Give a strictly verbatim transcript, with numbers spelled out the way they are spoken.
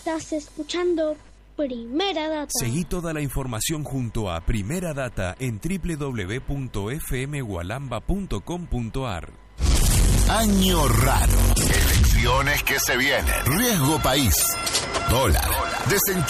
Estás escuchando Primera Data. Seguí toda la información junto a Primera Data en doble u doble u doble u punto f m gualamba punto com punto a r. Año raro. Elecciones que se vienen. Riesgo país. Dólar. Desenchufe.